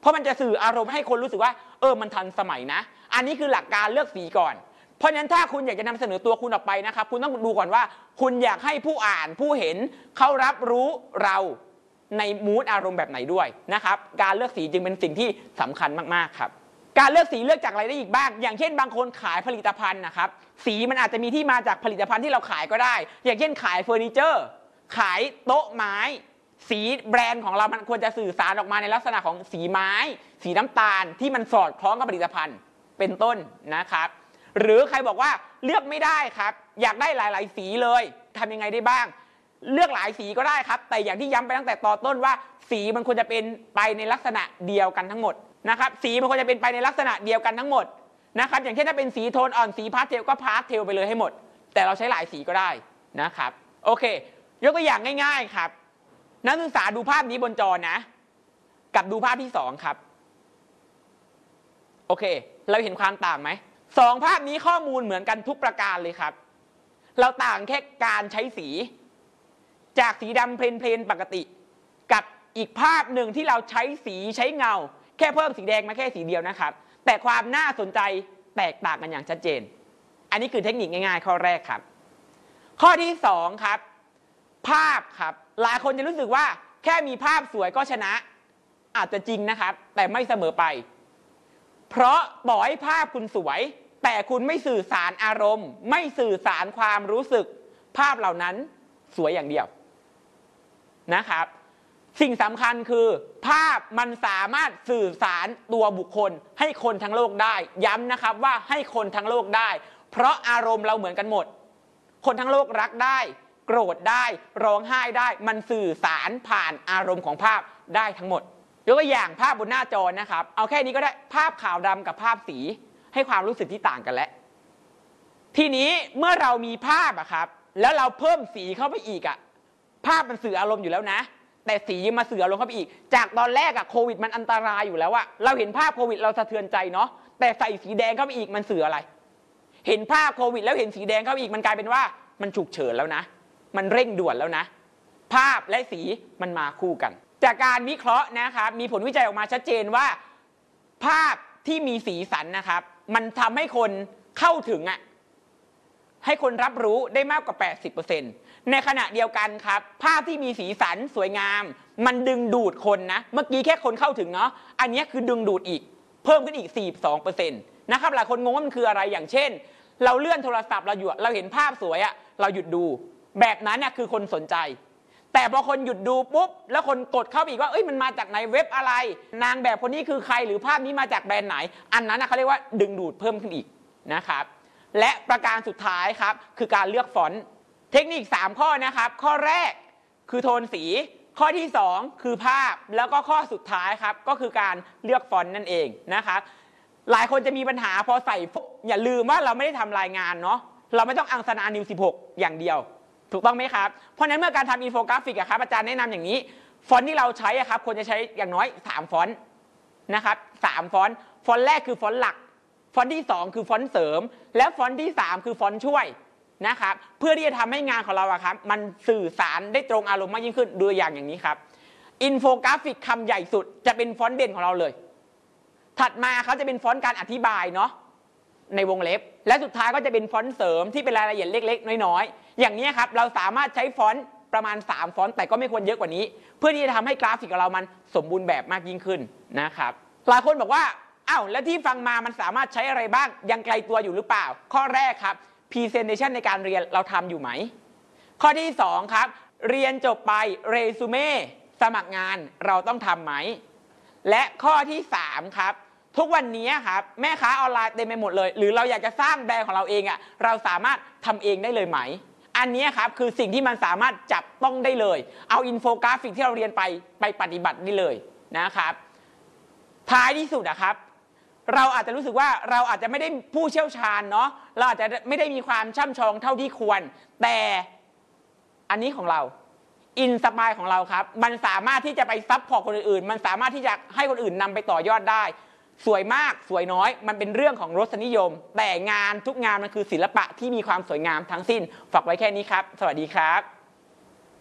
เพราะมันจะสื่ออารมณ์ให้คนรู้สึกว่ามันทันสมัยนะอันนี้คือหลักการเลือกสีก่อนเพราะฉะนั้นถ้าคุณอยากจะนำเสนอตัวคุณออกไปนะครับคุณต้องดูก่อนว่าคุณอยากให้ผู้อ่านผู้เห็นเขารับรู้เราในมูดอารมณ์แบบไหนด้วยนะครับการเลือกสีจึงเป็นสิ่งที่สำคัญมากๆครับการเลือกสีเลือกจากอะไรได้อีกบ้างอย่างเช่นบางคนขายผลิตภัณฑ์นะครับสีมันอาจจะมีที่มาจากผลิตภัณฑ์ที่เราขายก็ได้อย่างเช่นขายเฟอร์นิเจอร์ขายโต๊ะไม้สีแบรนด์ของเรามันควรจะสื่อสารออกมาในลักษณะของสีไม้สีน้ำตาลที่มันสอดคล้องกับผลิตภัณฑ์เป็นต้นนะครับหรือใครบอกว่าเลือกไม่ได้ครับอยากได้หลายๆสีเลยทำยังไงได้บ้างเลือกหลายสีก็ได้ครับแต่อย่างที่ย้ำไปตั้งแต่ตอนต้นว่าสีมันควรจะเป็นไปในลักษณะเดียวกันทั้งหมดนะครับสีมันควรจะเป็นไปในลักษณะเดียวกันทั้งหมดนะครับอย่างเช่นถ้าเป็นสีโทนอ่อนสีพาสเทลก็พาสเทลไปเลยให้หมดแต่เราใช้หลายสีก็ได้นะครับโอเคยกตัวอย่างง่ายๆครับนักศึกษาดูภาพนี้บนจอนะกับดูภาพที่2ครับโอเคเราเห็นความต่างไหม2ภาพนี้ข้อมูลเหมือนกันทุกประการเลยครับเราต่างแค่การใช้สีจากสีดำเพลนๆปกติกับอีกภาพหนึ่งที่เราใช้สีใช้เงาแค่เพิ่มสีแดงมาแค่สีเดียวนะครับแต่ความน่าสนใจแตกต่างกันอย่างชัดเจนอันนี้คือเทคนิคง่ายๆข้อแรกครับข้อที่2ครับภาพครับหลายคนจะรู้สึกว่าแค่มีภาพสวยก็ชนะอาจจะจริงนะครับแต่ไม่เสมอไปเพราะต่อให้ภาพคุณสวยแต่คุณไม่สื่อสารอารมณ์ไม่สื่อสารความรู้สึกภาพเหล่านั้นสวยอย่างเดียวนะครับสิ่งสำคัญคือภาพมันสามารถสื่อสารตัวบุคคลให้คนทั้งโลกได้ย้ำนะครับว่าให้คนทั้งโลกได้เพราะอารมณ์เราเหมือนกันหมดคนทั้งโลกรักได้โกรธได้ร้องไห้ได้มันสื่อสารผ่านอารมณ์ของภาพได้ทั้งหมดยกตัวอย่างภาพบนหน้าจอนะครับเอาแค่นี้ก็ได้ภาพขาวดำกับภาพสีให้ความรู้สึกที่ต่างกันแล้วทีนี้เมื่อเรามีภาพอะครับแล้วเราเพิ่มสีเข้าไปอีกอะภาพมันสื่ออารมณ์อยู่แล้วนะแต่สีมาสื่ออารมณ์เข้าไปอีกจากตอนแรกอะโควิดมันอันตรายอยู่แล้วอะเราเห็นภาพโควิดเราสะเทือนใจเนาะแต่ใส่สีแดงเข้าไปอีกมันสื่ออะไรเห็นภาพโควิดแล้วเห็นสีแดงเข้าไปอีกมันกลายเป็นว่ามันฉุกเฉินแล้วนะมันเร่งด่วนแล้วนะภาพและสีมันมาคู่กันจากการวิเคราะห์นะครับมีผลวิจัยออกมาชัดเจนว่าภาพที่มีสีสันนะครับมันทำให้คนเข้าถึงให้คนรับรู้ได้มากกว่า 80% ในขณะเดียวกันครับภาพที่มีสีสันสวยงามมันดึงดูดคนนะเมื่อกี้แค่คนเข้าถึงเนาะอันนี้คือดึงดูดอีกเพิ่มขึ้นอีก 42% นะครับหลายคนงงว่ามันคืออะไรอย่างเช่นเราเลื่อนโทรศัพท์เราเห็นภาพสวยเราหยุดดูแบบนั้นคือคนสนใจแต่พอคนหยุดดูปุ๊บแล้วคนกดเข้าไปอีกว่ามันมาจากไหนเว็บอะไรนางแบบคนนี้คือใครหรือภาพนี้มาจากแบรนด์ไหนอันนั้นเขาเรียกว่าดึงดูดเพิ่มขึ้นอีกนะครับและประการสุดท้ายครับคือการเลือกฟอนต์เทคนิค3ข้อนะครับข้อแรกคือโทนสีข้อที่2คือภาพแล้วก็ข้อสุดท้ายครับก็คือการเลือกฟอนต์นั่นเองนะครับหลายคนจะมีปัญหาพอใส่อย่าลืมว่าเราไม่ได้ทำรายงานเนาะเราไม่ต้องอังสนานิว16อย่างเดียวถูกต้องไหมครับเพราะนั้นเมื่อการทำอินโฟกราฟิกครับอาจารย์แนะนำอย่างนี้ฟอนต์ที่เราใช้ครับควรจะใช้อย่างน้อย3ฟอนต์นะครับ3ฟอนต์แรกคือฟอนต์หลักฟอนต์ที่2คือฟอนต์เสริมและฟอนต์ที่3คือฟอนต์ช่วยนะครับเพื่อที่จะทำให้งานของเราครับมันสื่อสารได้ตรงอารมณ์มากยิ่งขึ้นดูอย่างนี้ครับอินโฟกราฟิกคำใหญ่สุดจะเป็นฟอนต์เด่นของเราเลยถัดมาเขาจะเป็นฟอนต์การอธิบายเนาะในวงเล็บและสุดท้ายก็จะเป็นฟอนต์เสริมที่เป็นรายละเอียดเล็กๆน้อยๆอย่างนี้ครับเราสามารถใช้ฟอนต์ประมาณ3ฟอนต์แต่ก็ไม่ควรเยอะกว่านี้เพื่อที่จะทำให้กราฟิกของเรามันสมบูรณ์แบบมากยิ่งขึ้นนะครับหลายคนบอกว่าแล้วที่ฟังมามันสามารถใช้อะไรบ้างยังไกลตัวอยู่หรือเปล่าข้อแรกครับ Presentation ในการเรียนเราทำอยู่ไหมข้อที่2ครับเรียนจบไปเรซูเม่สมัครงานเราต้องทำไหมและข้อที่3ครับทุกวันนี้ครับแม่ค้าออนไลน์เต็มไปหมดเลยหรือเราอยากจะสร้างแบรนด์ของเราเองเราสามารถทำเองได้เลยไหมอันนี้ครับคือสิ่งที่มันสามารถจับต้องได้เลยเอาอินโฟกราฟิกที่เราเรียนไปปฏิบัติได้เลยนะครับท้ายที่สุดครับเราอาจจะรู้สึกว่าเราอาจจะไม่ได้ผู้เชี่ยวชาญเนาะเราอาจจะไม่ได้มีความช่ำชองเท่าที่ควรแต่อันนี้ของเราอินสปายของเราครับมันสามารถที่จะไปซัพพอร์ตคนอื่นๆมันสามารถที่จะให้คนอื่นนำไปต่อยอดได้สวยมากสวยน้อยมันเป็นเรื่องของรสนิยมแต่งานทุกงานมันคือศิลปะที่มีความสวยงามทั้งสิ้นฝากไว้แค่นี้ครับสวัสดีครับ